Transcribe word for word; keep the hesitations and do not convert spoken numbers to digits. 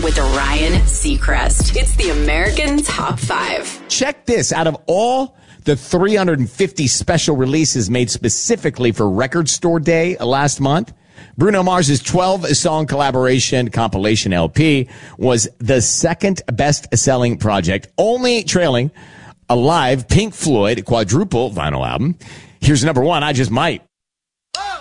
with Ryan Seacrest. It's the American Top five. Check this. Out of all the three hundred fifty special releases made specifically for Record Store Day last month, Bruno Mars's twelve-song collaboration compilation L P was the second best-selling project, only trailing a live Pink Floyd quadruple vinyl album. Here's number one, I Just Might.